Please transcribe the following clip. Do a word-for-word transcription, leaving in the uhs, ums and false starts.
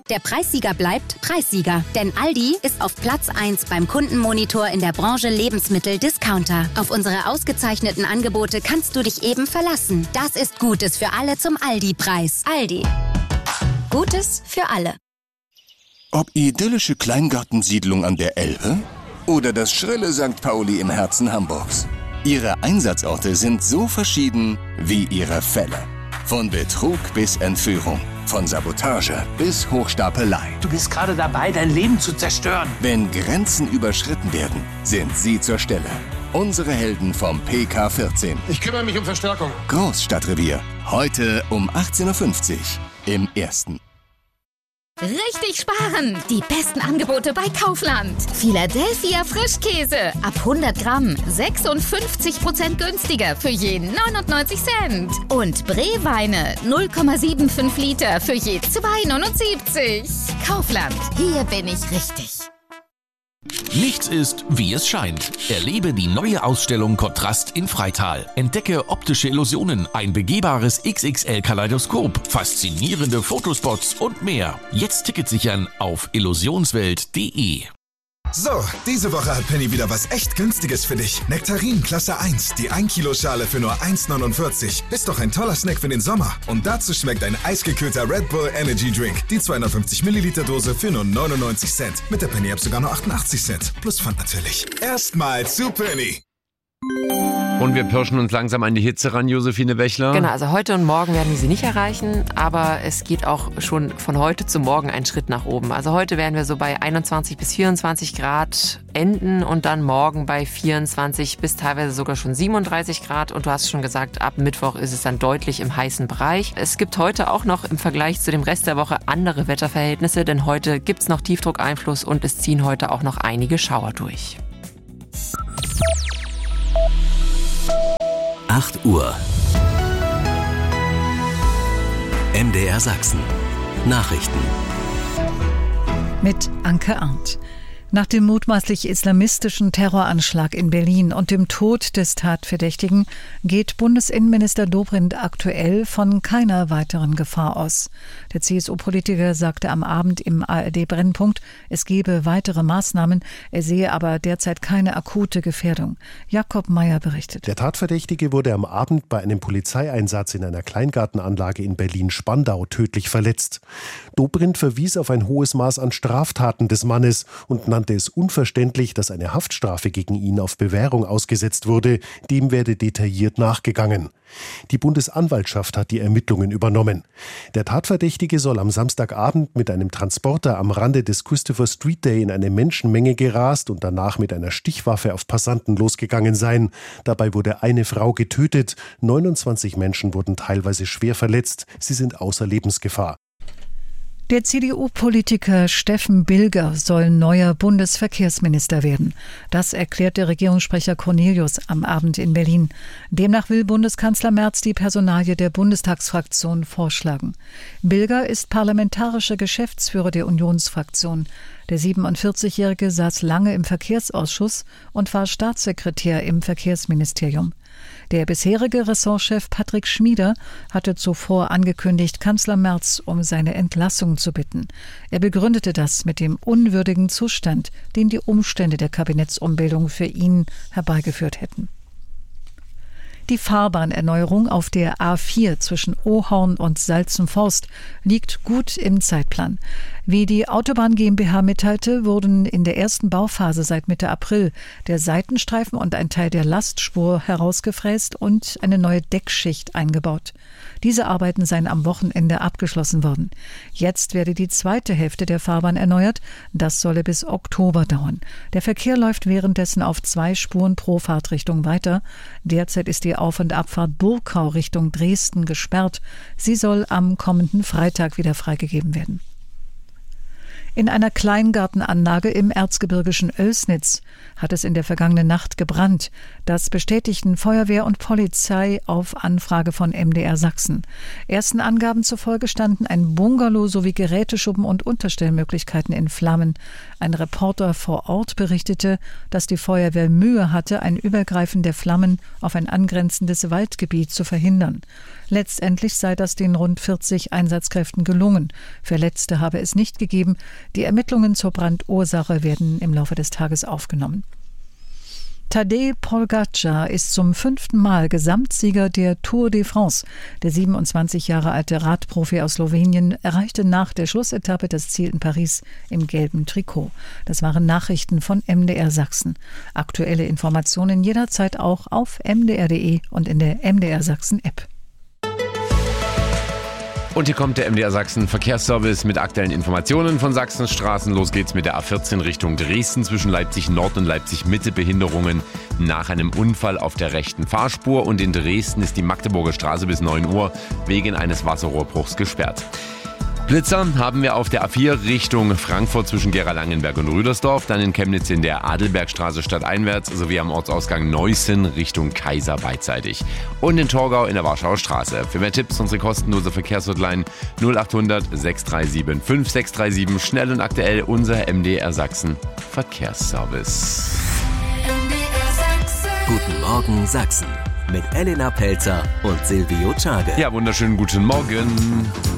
Der Preissieger bleibt Preissieger. Denn Aldi ist auf Platz eins beim Kundenmonitor in der Branche Lebensmittel-Discounter. Auf unsere ausgezeichneten Angebote kannst du dich eben verlassen. Das ist Gutes für alle zum Aldi-Preis. Aldi. Gutes für alle. Ob idyllische Kleingartensiedlung an der Elbe oder das schrille Sankt Pauli im Herzen Hamburgs. Ihre Einsatzorte sind so verschieden wie ihre Fälle. Von Betrug bis Entführung, von Sabotage bis Hochstapelei. Du bist gerade dabei, dein Leben zu zerstören. Wenn Grenzen überschritten werden, sind sie zur Stelle. Unsere Helden vom P K vierzehn. Ich kümmere mich um Verstärkung. Großstadtrevier. Heute um achtzehn Uhr fünfzig im Ersten. Richtig sparen! Die besten Angebote bei Kaufland. Philadelphia Frischkäse. Ab hundert Gramm. sechsundfünfzig Prozent günstiger für je neunundneunzig Cent. Und Bree-Weine. null Komma fünfundsiebzig Liter für je zwei Komma neunundsiebzig. Kaufland. Hier bin ich richtig. Nichts ist, wie es scheint. Erlebe die neue Ausstellung Kontrast in Freital. Entdecke optische Illusionen, ein begehbares X X L-Kaleidoskop, faszinierende Fotospots und mehr. Jetzt Ticket sichern auf illusionswelt punkt de. So, diese Woche hat Penny wieder was echt Günstiges für dich. Nektarin Klasse eins, die ein Kilo Schale für nur eins Komma neunundvierzig. Ist doch ein toller Snack für den Sommer. Und dazu schmeckt ein eisgekühlter Red Bull Energy Drink. Die zweihundertfünfzig Milliliter Dose für nur neunundneunzig Cent. Mit der Penny App sogar nur achtundachtzig Cent. Plus Pfand natürlich. Erstmal zu Penny. Und wir pirschen uns langsam an die Hitze ran, Josephine Bächler. Genau, also heute und morgen werden wir sie nicht erreichen, aber es geht auch schon von heute zu morgen einen Schritt nach oben. Also heute werden wir so bei einundzwanzig bis vierundzwanzig Grad enden und dann morgen bei vierundzwanzig bis teilweise sogar schon siebenunddreißig Grad. Und du hast schon gesagt, ab Mittwoch ist es dann deutlich im heißen Bereich. Es gibt heute auch noch im Vergleich zu dem Rest der Woche andere Wetterverhältnisse, denn heute gibt es noch Tiefdruckeinfluss und es ziehen heute auch noch einige Schauer durch. acht Uhr. M D R Sachsen. Nachrichten. Mit Anke Arndt. Nach dem mutmaßlich islamistischen Terroranschlag in Berlin und dem Tod des Tatverdächtigen geht Bundesinnenminister Dobrindt aktuell von keiner weiteren Gefahr aus. Der C S U-Politiker sagte am Abend im A R D-Brennpunkt, es gebe weitere Maßnahmen, er sehe aber derzeit keine akute Gefährdung. Jakob Mayer berichtet. Der Tatverdächtige wurde am Abend bei einem Polizeieinsatz in einer Kleingartenanlage in Berlin-Spandau tödlich verletzt. Dobrindt verwies auf ein hohes Maß an Straftaten des Mannes und nannte es unverständlich, dass eine Haftstrafe gegen ihn auf Bewährung ausgesetzt wurde. Dem werde detailliert nachgegangen. Die Bundesanwaltschaft hat die Ermittlungen übernommen. Der Tatverdächtige soll am Samstagabend mit einem Transporter am Rande des Christopher Street Day in eine Menschenmenge gerast und danach mit einer Stichwaffe auf Passanten losgegangen sein. Dabei wurde eine Frau getötet. neunundzwanzig Menschen wurden teilweise schwer verletzt. Sie sind außer Lebensgefahr. Der C D U-Politiker Steffen Bilger soll neuer Bundesverkehrsminister werden. Das erklärt der Regierungssprecher Cornelius am Abend in Berlin. Demnach will Bundeskanzler Merz die Personalie der Bundestagsfraktion vorschlagen. Bilger ist parlamentarischer Geschäftsführer der Unionsfraktion. Der siebenundvierzigjährige saß lange im Verkehrsausschuss und war Staatssekretär im Verkehrsministerium. Der bisherige Ressortchef Patrick Schmieder hatte zuvor angekündigt, Kanzler Merz um seine Entlassung zu bitten. Er begründete das mit dem unwürdigen Zustand, den die Umstände der Kabinettsumbildung für ihn herbeigeführt hätten. Die Fahrbahnerneuerung auf der A vier zwischen Ohorn und Salzenforst liegt gut im Zeitplan. Wie die Autobahn GmbH mitteilte, wurden in der ersten Bauphase seit Mitte April der Seitenstreifen und ein Teil der Lastspur herausgefräst und eine neue Deckschicht eingebaut. Diese Arbeiten seien am Wochenende abgeschlossen worden. Jetzt werde die zweite Hälfte der Fahrbahn erneuert. Das solle bis Oktober dauern. Der Verkehr läuft währenddessen auf zwei Spuren pro Fahrtrichtung weiter. Derzeit ist die Auf- und Abfahrt Burkau Richtung Dresden gesperrt. Sie soll am kommenden Freitag wieder freigegeben werden. In einer Kleingartenanlage im erzgebirgischen Oelsnitz hat es in der vergangenen Nacht gebrannt. Das bestätigten Feuerwehr und Polizei auf Anfrage von M D R Sachsen. Ersten Angaben zufolge standen ein Bungalow sowie Geräteschuppen und Unterstellmöglichkeiten in Flammen. Ein Reporter vor Ort berichtete, dass die Feuerwehr Mühe hatte, ein Übergreifen der Flammen auf ein angrenzendes Waldgebiet zu verhindern. Letztendlich sei das den rund vierzig Einsatzkräften gelungen. Verletzte habe es nicht gegeben. Die Ermittlungen zur Brandursache werden im Laufe des Tages aufgenommen. Tadej Pogačar ist zum fünften Mal Gesamtsieger der Tour de France. Der siebenundzwanzig Jahre alte Radprofi aus Slowenien erreichte nach der Schlussetappe das Ziel in Paris im gelben Trikot. Das waren Nachrichten von M D R Sachsen. Aktuelle Informationen jederzeit auch auf m d r punkt d e und in der M D R Sachsen App. Und hier kommt der M D R Sachsen Verkehrsservice mit aktuellen Informationen von Sachsens Straßen. Los geht's mit der A vierzehn Richtung Dresden zwischen Leipzig Nord und Leipzig Mitte. Behinderungen nach einem Unfall auf der rechten Fahrspur. Und in Dresden ist die Magdeburger Straße bis neun Uhr wegen eines Wasserrohrbruchs gesperrt. Blitzer haben wir auf der A vier Richtung Frankfurt zwischen Gera-Langenberg und Rüdersdorf, dann in Chemnitz in der Adelbergstraße stadteinwärts sowie am Ortsausgang Neussen Richtung Kaiser beidseitig und in Torgau in der Warschauer Straße. Für mehr Tipps unsere kostenlose Verkehrshotline null acht hundert sechs drei sieben fünf sechs drei sieben, schnell und aktuell unser M D R Sachsen Verkehrsservice. Guten Morgen Sachsen mit Elena Pelzer und Silvio Czage. Ja, wunderschönen guten Morgen.